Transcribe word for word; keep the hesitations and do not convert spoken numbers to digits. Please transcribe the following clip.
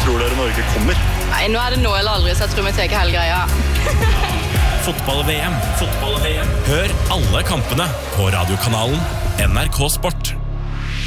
tror dere Norge kommer? Nei, nå er det nå eller aldri, så jeg tror vi tar hele greia. Fotball-V M. Fotball-V M. Hør alle kampene på radiokanalen N R K Sport.